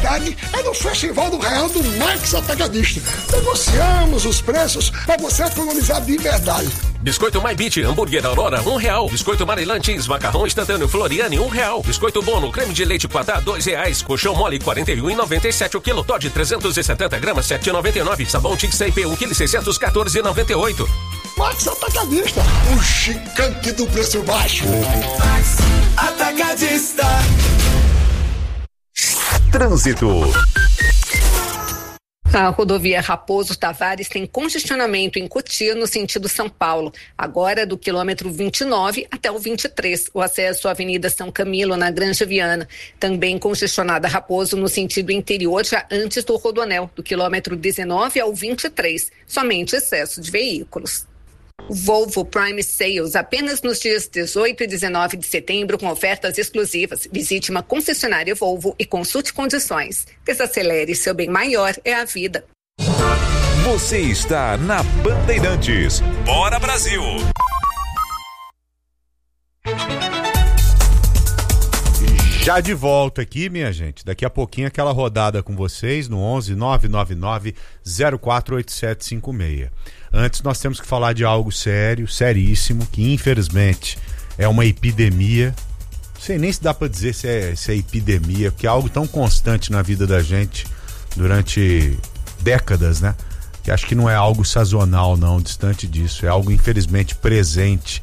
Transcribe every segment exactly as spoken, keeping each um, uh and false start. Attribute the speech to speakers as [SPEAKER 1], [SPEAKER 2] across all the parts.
[SPEAKER 1] carne é no Festival do Real do Max Atacadista. Negociamos os preços para você economizar de verdade.
[SPEAKER 2] Biscoito My Beat, hambúrguer Aurora, um real. Biscoito Maryland Cheese, macarrão instantâneo Floriane, um real. Biscoito Bono, creme de leite Quatá, dois reais. Colchão mole, quarenta e um reais e noventa e sete o quilo. Todd, trezentos e setenta gramas, sete reais e noventa e nove. Sabão Tix C P, um quilo e seiscentos, quatorze reais e noventa e oito.
[SPEAKER 1] Max Atacadista, o gigante do preço baixo.
[SPEAKER 3] Max Atacadista.
[SPEAKER 4] Trânsito.
[SPEAKER 5] A rodovia Raposo Tavares tem congestionamento em Cotia, no sentido São Paulo, agora do quilômetro vinte e nove até o vinte e três, o acesso à Avenida São Camilo, na Granja Viana. Também congestionada Raposo no sentido interior, já antes do Rodoanel, do quilômetro dezenove ao vinte e três, somente excesso de veículos. Volvo Prime Sales, apenas nos dias dezoito e dezenove de setembro, com ofertas exclusivas. Visite uma concessionária Volvo e consulte condições. Desacelere, seu bem maior é a vida.
[SPEAKER 4] Você está na Bandeirantes. Bora Brasil!
[SPEAKER 6] Já de volta aqui, minha gente. Daqui a pouquinho aquela rodada com vocês no onze nove nove nove zero quatro oito sete cinco seis. Antes nós temos que falar de algo sério, seríssimo, que infelizmente é uma epidemia. Não sei nem se dá pra dizer se é, se é epidemia, porque é algo tão constante na vida da gente durante décadas, né? Que acho que não é algo sazonal, não, distante disso. É algo infelizmente presente.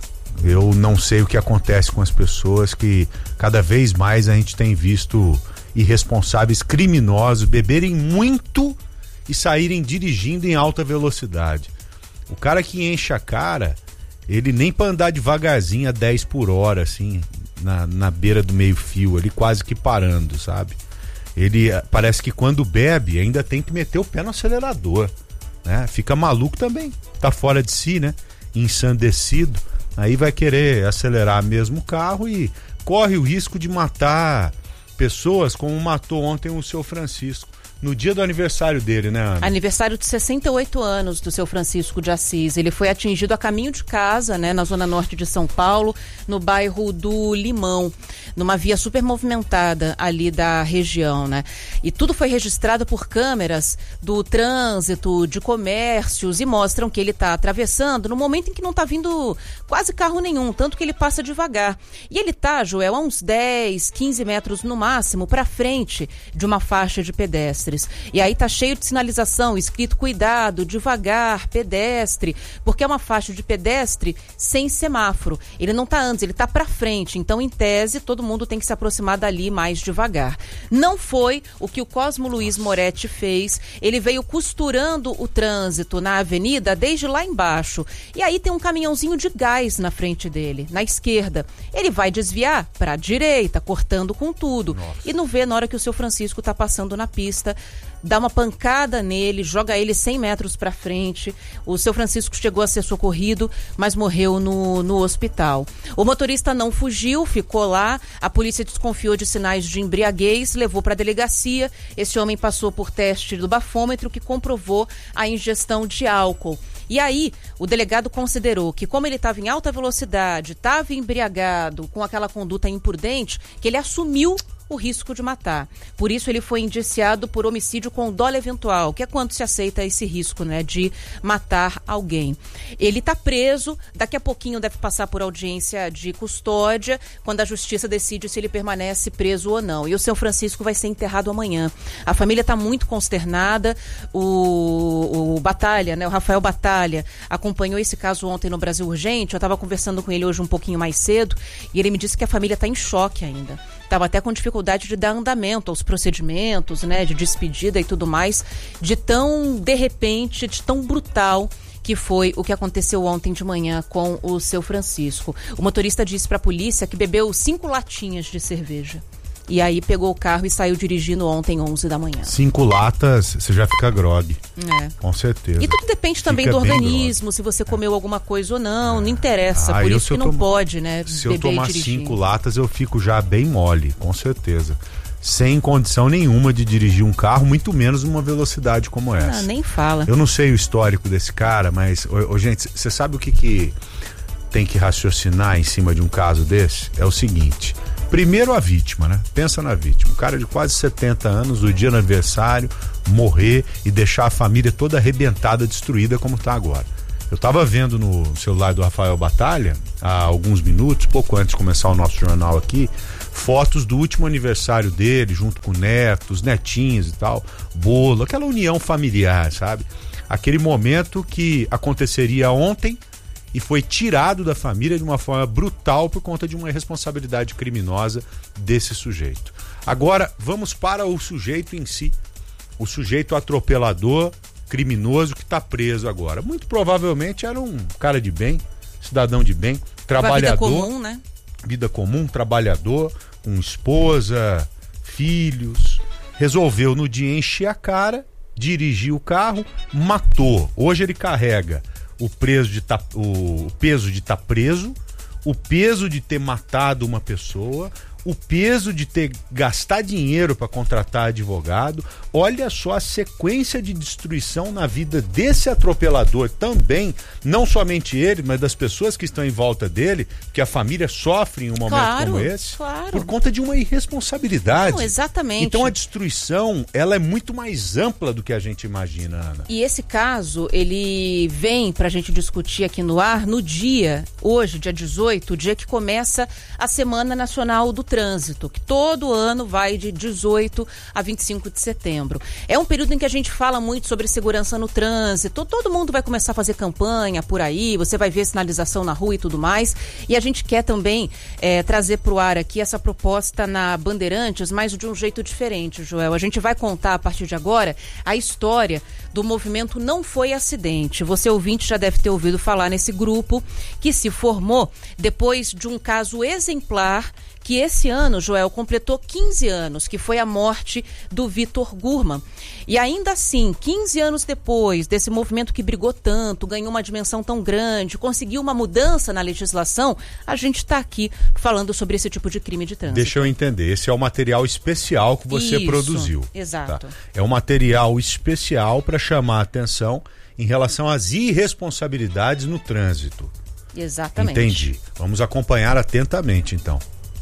[SPEAKER 6] Eu não sei o que acontece com as pessoas, que cada vez mais a gente tem visto irresponsáveis, criminosos, beberem muito e saírem dirigindo em alta velocidade. O cara que enche a cara, ele nem pra andar devagarzinho a dez por hora, assim, na, na beira do meio fio, ali quase que parando, sabe? Ele parece que quando bebe ainda tem que meter o pé no acelerador, né? Fica maluco também, tá fora de si, né? Ensandecido. Aí vai querer acelerar mesmo o carro e corre o risco de matar pessoas, como matou ontem o seu Francisco, no dia do aniversário dele, né, Ana?
[SPEAKER 7] Aniversário de sessenta e oito anos do seu Francisco de Assis. Ele foi atingido a caminho de casa, né, na zona norte de São Paulo, no bairro do Limão, numa via super movimentada ali da região, né? E tudo foi registrado por câmeras do trânsito, de comércios, e mostram que ele está atravessando no momento em que não está vindo quase carro nenhum, tanto que ele passa devagar. E ele está, Joel, a uns dez, quinze metros no máximo para frente de uma faixa de pedestre. E aí tá cheio de sinalização, escrito cuidado, devagar, pedestre, porque é uma faixa de pedestre sem semáforo. Ele não tá antes, ele tá pra frente, então em tese todo mundo tem que se aproximar dali mais devagar. Não foi o que o Cosmo Luiz Moretti fez, ele veio costurando o trânsito na avenida desde lá embaixo, e aí tem um caminhãozinho de gás na frente dele, na esquerda. Ele vai desviar pra direita, cortando com tudo. Nossa. E não vê na hora que o seu Francisco tá passando na pista, dá uma pancada nele, joga ele cem metros para frente. O seu Francisco chegou a ser socorrido, mas morreu no, no hospital. O motorista não fugiu, ficou lá. A polícia desconfiou de sinais de embriaguez, levou para a delegacia. Esse homem passou por teste do bafômetro, que comprovou a ingestão de álcool. E aí, o delegado considerou que, como ele estava em alta velocidade, estava embriagado, com aquela conduta imprudente, que ele assumiu o risco de matar. Por isso ele foi indiciado por homicídio com dolo eventual, que é quando se aceita esse risco, né, de matar alguém. Ele está preso, daqui a pouquinho deve passar por audiência de custódia, quando a justiça decide se ele permanece preso ou não. E o seu Francisco vai ser enterrado amanhã. A família está muito consternada. O, o Batalha, né, o Rafael Batalha, acompanhou esse caso ontem no Brasil Urgente. Eu estava conversando com ele hoje um pouquinho mais cedo e ele me disse que a família está em choque ainda. Estava até com dificuldade de dar andamento aos procedimentos, né, de despedida e tudo mais, de tão de repente, de tão brutal que foi o que aconteceu ontem de manhã com o seu Francisco. O motorista disse para a polícia que bebeu cinco latinhas de cerveja. E aí pegou o carro e saiu dirigindo ontem, onze da manhã.
[SPEAKER 6] Cinco latas, você já fica grogue.
[SPEAKER 7] É.
[SPEAKER 6] Com certeza.
[SPEAKER 7] E tudo depende também fica do organismo, grogue. Se você comeu alguma coisa ou não, não interessa.
[SPEAKER 6] Ah,
[SPEAKER 7] por
[SPEAKER 6] eu,
[SPEAKER 7] isso que não
[SPEAKER 6] tomo,
[SPEAKER 7] pode, né,
[SPEAKER 6] se
[SPEAKER 7] beber
[SPEAKER 6] eu tomar
[SPEAKER 7] e dirigir.
[SPEAKER 6] cinco latas, eu fico já bem mole, com certeza. Sem condição nenhuma de dirigir um carro, muito menos numa velocidade como essa.
[SPEAKER 7] Ah, nem fala.
[SPEAKER 6] Eu não sei o histórico desse cara, mas, ô, ô, gente, você sabe o que, que tem que raciocinar em cima de um caso desse? É o seguinte: Primeiro a vítima, né? Pensa na vítima. Um cara de quase setenta anos, do dia do aniversário, morrer e deixar a família toda arrebentada, destruída como tá agora. Eu tava vendo no celular do Rafael Batalha, há alguns minutos, pouco antes de começar o nosso jornal aqui, fotos do último aniversário dele, junto com netos, netinhos e tal, bolo, aquela união familiar, sabe? Aquele momento que aconteceria ontem e foi tirado da família de uma forma brutal por conta de uma irresponsabilidade criminosa desse sujeito. Agora, vamos para o sujeito em si. O sujeito atropelador, criminoso que está preso agora. Muito provavelmente era um cara de bem, cidadão de bem, trabalhador.
[SPEAKER 7] Vida comum, né?
[SPEAKER 6] Vida comum, trabalhador, com esposa, filhos. Resolveu no dia encher a cara, dirigir o carro, matou. Hoje ele carrega o, preso de tá, o peso de estar tá preso, o peso de ter matado uma pessoa, o peso de ter gastar dinheiro para contratar advogado. Olha só a sequência de destruição na vida desse atropelador também, não somente ele, mas das pessoas que estão em volta dele, que a família sofre em um momento
[SPEAKER 7] claro,
[SPEAKER 6] como esse,
[SPEAKER 7] claro.
[SPEAKER 6] por conta de uma irresponsabilidade.
[SPEAKER 7] Não, exatamente.
[SPEAKER 6] Então a destruição, ela é muito mais ampla do que a gente imagina, Ana.
[SPEAKER 7] E esse caso, ele vem pra gente discutir aqui no ar no dia, hoje, dia dezoito, o dia que começa a Semana Nacional do Trânsito, que todo ano vai de dezoito a vinte e cinco de setembro. É um período em que a gente fala muito sobre segurança no trânsito, todo mundo vai começar a fazer campanha por aí, você vai ver sinalização na rua e tudo mais, e a gente quer também é, trazer pro ar aqui essa proposta na Bandeirantes, mas de um jeito diferente, Joel. A gente vai contar a partir de agora a história do movimento Não Foi Acidente. Você, ouvinte, já deve ter ouvido falar nesse grupo que se formou depois de um caso exemplar que esse ano, Joel, completou quinze anos, que foi a morte do Vitor Gurman. E ainda assim, quinze anos depois desse movimento que brigou tanto, ganhou uma dimensão tão grande, conseguiu uma mudança na legislação, a gente está aqui falando sobre esse tipo de crime de trânsito.
[SPEAKER 6] Deixa eu entender, esse é o material especial que você
[SPEAKER 7] Isso,
[SPEAKER 6] produziu.
[SPEAKER 7] Exato.
[SPEAKER 6] Tá? É um material especial para chamar a atenção em relação às irresponsabilidades no trânsito.
[SPEAKER 7] Exatamente.
[SPEAKER 6] Entendi. Vamos acompanhar atentamente, então.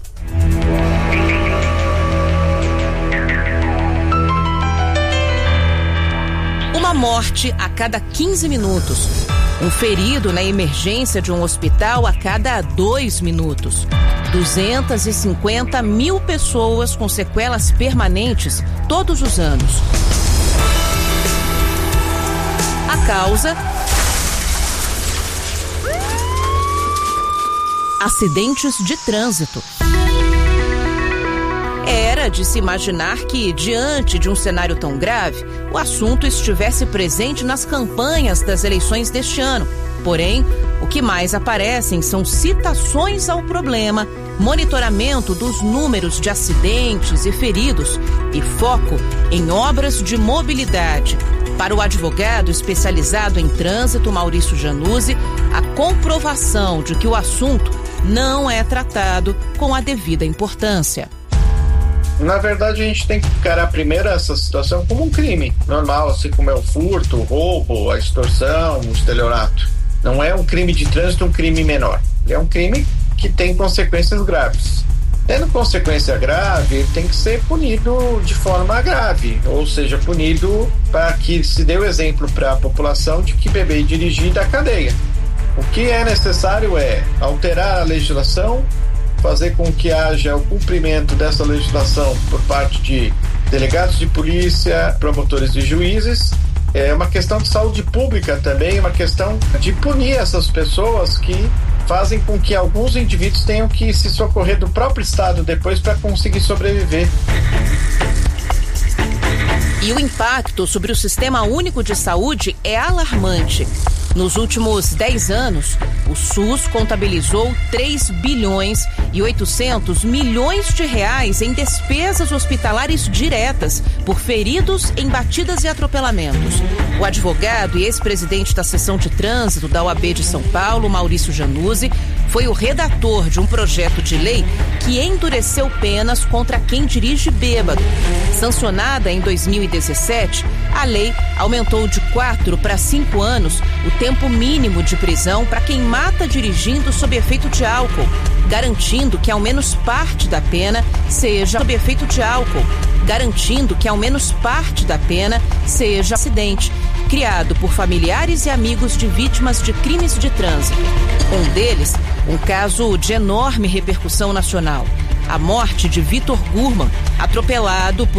[SPEAKER 7] Uma morte a cada quinze minutos. Um ferido na emergência de um hospital a cada dois minutos. duzentas e cinquenta mil pessoas com sequelas permanentes todos os anos. A causa: acidentes de trânsito. Era de se imaginar que, diante de um cenário tão grave, o assunto estivesse presente nas campanhas das eleições deste ano. Porém, o que mais aparecem são citações ao problema, monitoramento dos números de acidentes e feridos e foco em obras de mobilidade. Para o advogado especializado em trânsito, Maurício Januzzi, a comprovação de que o assunto não é tratado com a devida importância.
[SPEAKER 8] Na verdade, a gente tem que encarar primeiro essa situação como um crime normal, assim como é o furto, o roubo, a extorsão, o estelionato. Não é um crime de trânsito, um crime menor. É um crime que tem consequências graves. Tendo consequência grave, ele tem que ser punido de forma grave, ou seja, punido para que se dê o exemplo para a população de que beber e dirigir dá cadeia. O que é necessário é alterar a legislação, fazer com que haja o cumprimento dessa legislação por parte de delegados de polícia, promotores e juízes. É uma questão de saúde pública também, uma questão de punir essas pessoas que fazem com que alguns indivíduos tenham que se socorrer do próprio Estado depois para conseguir sobreviver.
[SPEAKER 7] E o impacto sobre o Sistema Único de Saúde é alarmante. Nos últimos dez anos, o SUS contabilizou três bilhões e oitocentos milhões de reais em despesas hospitalares diretas por feridos em batidas e atropelamentos. O advogado e ex-presidente da seção de trânsito da O A B de São Paulo, Maurício Januzzi, foi o redator de um projeto de lei que endureceu penas contra quem dirige bêbado. Sancionada em dois mil e dezessete, a lei aumentou de quatro para cinco anos o tempo mínimo de prisão para quem mata dirigindo sob efeito de álcool, garantindo que ao menos parte da pena seja sob efeito de álcool, garantindo que ao menos parte da pena seja acidente, criado por familiares e amigos de vítimas de crimes de trânsito. Um deles, um caso de enorme repercussão nacional: a morte de Vitor Gurman, atropelado por